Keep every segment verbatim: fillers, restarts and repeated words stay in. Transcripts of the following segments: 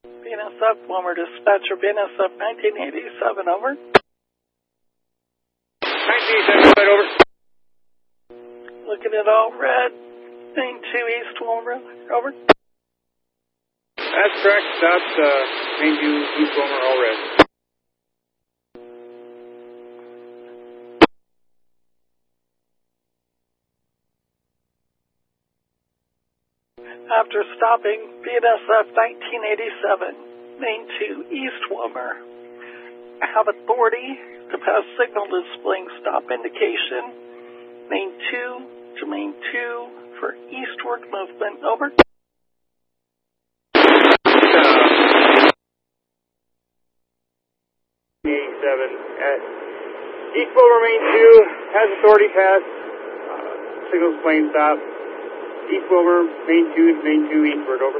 B N S F, Wilmer Dispatcher, B N S F nineteen eighty-seven, over. nineteen eighty-seven, right, over. Looking at all red, main two East Wilmer, over. That's correct, that's uh, main two East Wilmer, all red. After stopping B N S F nineteen eighty-seven, main two East Wilmer, I have authority to pass signal displaying stop indication, main two to main two for eastward movement, over. eighty-seven at East Wilmer, main two, has authority pass, uh, signal displaying stop. East Wilmer, main two to main two eastward, over.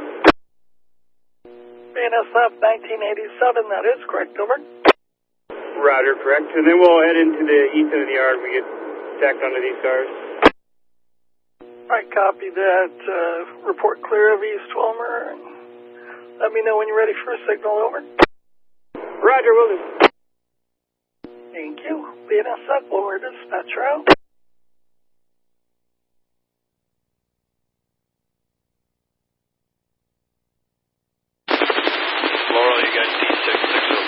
B N S F nineteen eighty-seven, that is correct, over. Roger, correct. And then we'll head into the east end of the yard. We get stacked onto these cars. Alright, copy that. Uh, report clear of East Wilmer. And let me know when you're ready for a signal, over. Roger, will do. Thank you. B N S F, Wilmer Dispatcher out.